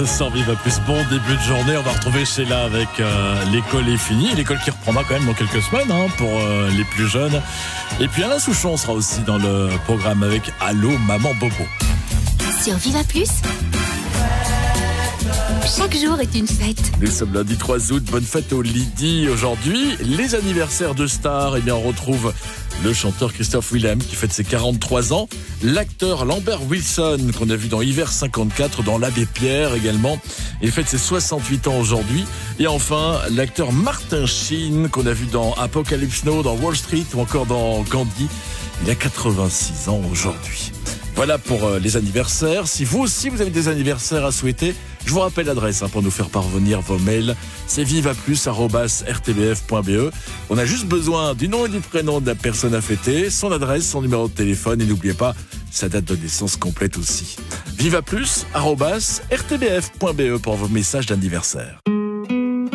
Sans Viva Plus, bon début de journée. On va retrouver Sheila avec l'école est finie. L'école qui reprendra quand même dans quelques semaines pour les plus jeunes. Et puis Alain Souchon sera aussi dans le programme avec Allô Maman Bobo. Sur Viva Plus, chaque jour est une fête. Nous sommes lundi 3 août, bonne fête au Lydie. Aujourd'hui, les anniversaires de stars. Eh bien, on retrouve le chanteur Christophe Willem qui fête ses 43 ans. L'acteur Lambert Wilson qu'on a vu dans Hiver 54, dans l'Abbé Pierre également. Il fête ses 68 ans aujourd'hui. Et enfin, l'acteur Martin Sheen qu'on a vu dans Apocalypse Now, dans Wall Street ou encore dans Gandhi. Il a 86 ans aujourd'hui. Voilà pour les anniversaires. Si vous aussi vous avez des anniversaires à souhaiter, je vous rappelle l'adresse pour nous faire parvenir vos mails. C'est vivaplus@rtbf.be. On a juste besoin du nom et du prénom de la personne à fêter, son adresse, son numéro de téléphone et n'oubliez pas sa date de naissance complète aussi. vivaplus@rtbf.be pour vos messages d'anniversaire.